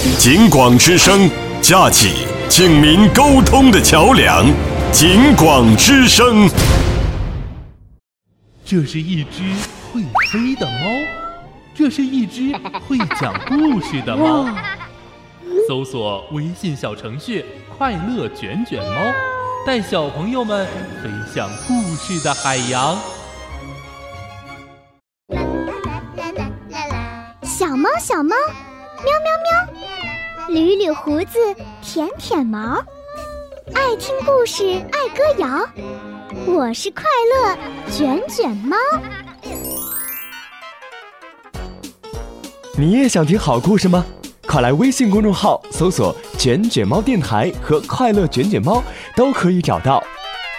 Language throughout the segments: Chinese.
警广之声，架起警民沟通的桥梁。警广之声。 这是一只会飞的猫，这是一只会讲故事的猫。搜索微信小程序快乐卷卷猫，带小朋友们飞向故事的海洋。 小猫小猫，喵喵喵，捋捋胡子，舔舔毛，爱听故事，爱歌谣。我是快乐卷卷猫。 你也想听好故事吗？快来微信公众号搜索卷卷猫电台和快乐卷卷猫，都可以找到。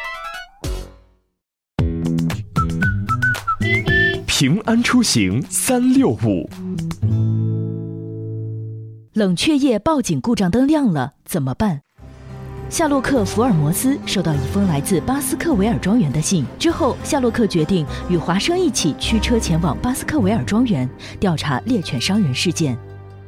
平安出行365。 冷却液报警故障灯亮了，怎么办？夏洛克·福尔摩斯收到一封来自巴斯克维尔庄园的信之后，夏洛克决定与华生一起驱车前往巴斯克维尔庄园，调查猎犬伤人事件。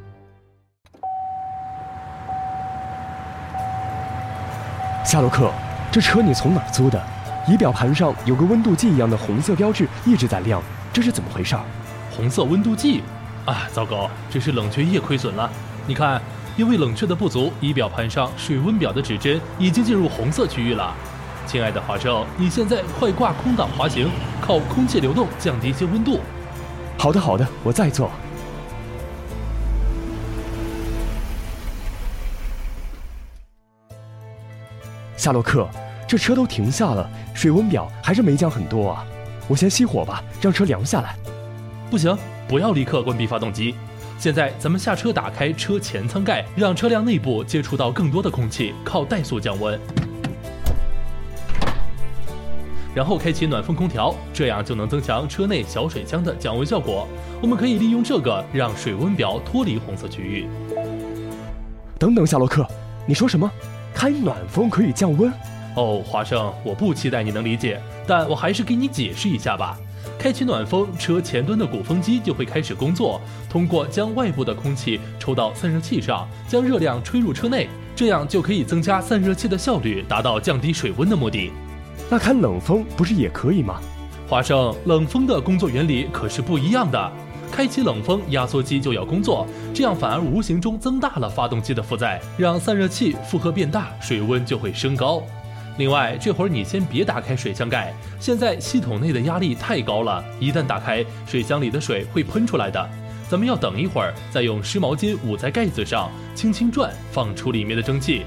夏洛克，这车你从哪儿租的？仪表盘上有个温度计一样的红色标志一直在亮，这是怎么回事？ 红色温度计？啊，糟糕，这是冷却液亏损了。你看，因为冷却的不足，仪表盘上水温表的指针已经进入红色区域了。亲爱的华生，你现在快挂空挡滑行，靠空气流动降低些温度。 好的好的，我在做。夏洛克，这车都停下了，水温表还是没降很多啊。我先熄火吧，让车凉下来。 不行，不要立刻关闭发动机。现在咱们下车，打开车前舱盖，让车辆内部接触到更多的空气，靠怠速降温。然后开启暖风空调，这样就能增强车内小水箱的降温效果。我们可以利用这个让水温表脱离红色区域。 等等，夏洛克，你说什么？开暖风可以降温？ 哦，华生，我不期待你能理解，但我还是给你解释一下吧。开启暖风，车前端的鼓风机就会开始工作，通过将外部的空气抽到散热器上，将热量吹入车内，这样就可以增加散热器的效率，达到降低水温的目的。 那开冷风不是也可以吗？ 华生，冷风的工作原理可是不一样的。开启冷风，压缩机就要工作，这样反而无形中增大了发动机的负载，让散热器负荷变大，水温就会升高。另外，这会儿你先别打开水箱盖，现在系统内的压力太高了，一旦打开，水箱里的水会喷出来的。咱们要等一会儿，再用湿毛巾捂在盖子上，轻轻转，放出里面的蒸汽。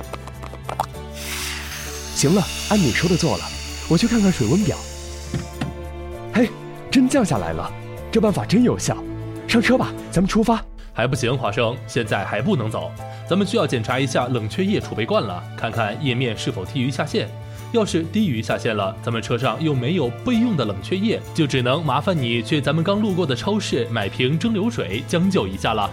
行了，按你说的做了，我去看看水温表。嘿，真降下来了，这办法真有效。上车吧，咱们出发。 还不行，华生，现在还不能走，咱们需要检查一下冷却液储备罐了，看看液面是否低于下限。要是低于下限了，咱们车上又没有备用的冷却液，就只能麻烦你去咱们刚路过的超市买瓶蒸馏水将就一下了。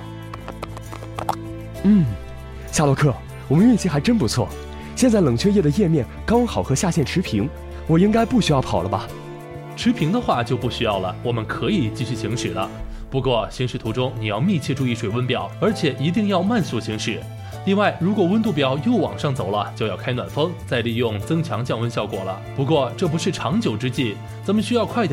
夏洛克，我们运气还真不错，现在冷却液的液面刚好和下限持平，我应该不需要跑了吧？ 持平的话就不需要了，我们可以继续行驶了。不过行驶途中你要密切注意水温表，而且一定要慢速行驶。另外，如果温度表又往上走了，就要开暖风，再利用增强降温效果了。不过这不是长久之计，咱们需要快点